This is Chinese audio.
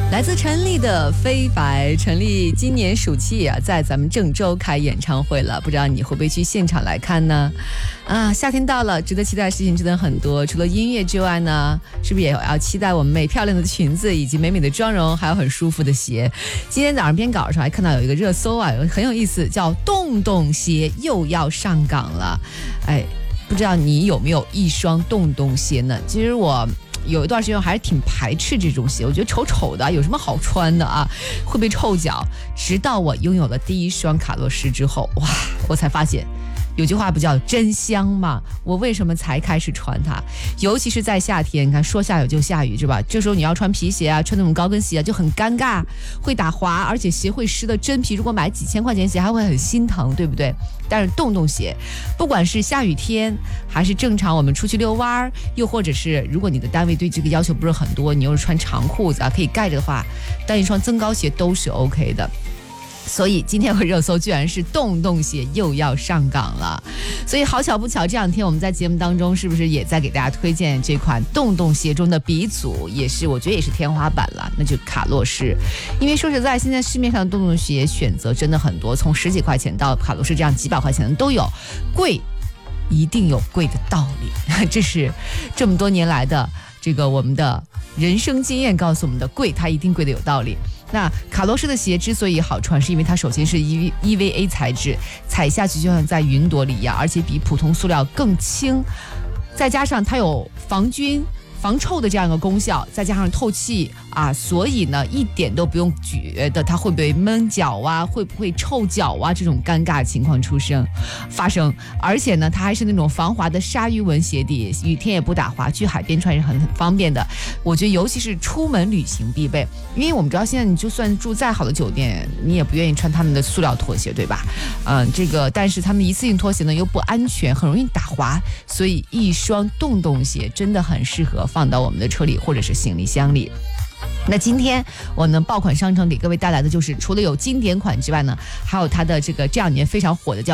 来自陈粒的飞白，陈粒今年暑期啊，在咱们郑州开演唱会了，不知道你会不会去现场来看呢？夏天到了，值得期待的事情真的很多。除了音乐之外呢，是不是也要期待我们美漂亮的裙子，以及美美的妆容，还有很舒服的鞋？今天早上编稿的时候还看到有一个热搜啊，很有意思，叫洞洞鞋又要上岗了。不知道你有没有一双洞洞鞋呢？其实我有一段时间我还是挺排斥这种鞋，我觉得丑丑的，有什么好穿的啊？会被臭脚。直到我拥有了第一双卡洛士之后，哇，我才发现有句话不叫真香吗？我为什么才开始穿它？尤其是在夏天，你看说下雨就下雨，是吧？这时候你要穿皮鞋啊，穿那种高跟鞋啊，就很尴尬，会打滑，而且鞋会湿的。真皮如果买几千块钱鞋还会很心疼，对不对？但是洞洞鞋，不管是下雨天还是正常我们出去遛弯，又或者是如果你的单位对这个要求不是很多，你又是穿长裤子啊可以盖着的话，当一双增高鞋都是 OK 的。所以今天有个热搜居然是洞洞鞋又要上岗了，所以好巧不巧，这两天我们在节目当中是不是也在给大家推荐这款洞洞鞋中的鼻祖，也是我觉得也是天花板了，那就是卡洛士。因为说实在，现在市面上的洞洞鞋选择真的很多，从10几块钱到卡洛士这样几百块钱的都有，贵一定有贵的道理，这是这么多年来的这个我们的人生经验告诉我们的，贵它一定贵的有道理。那卡洛士的鞋之所以好穿，是因为它首先是 EVA 材质，踩下去就像在云朵里一样，而且比普通塑料更轻，再加上它有防菌防臭的这样一个功效，再加上透气啊，所以呢一点都不用觉得它会不会闷脚啊，会不会臭脚啊这种尴尬情况发生。而且呢它还是那种防滑的鲨鱼纹鞋底，雨天也不打滑，去海边穿是很方便的。我觉得尤其是出门旅行必备，因为我们知道现在你就算住再好的酒店，你也不愿意穿他们的塑料拖鞋，对吧？但是他们一次性拖鞋呢又不安全，很容易打滑，所以一双洞洞鞋真的很适合放到我们的车里或者是行李箱里。那今天我呢爆款商城给各位带来的就是除了有经典款之外呢，还有它的这两年非常火的叫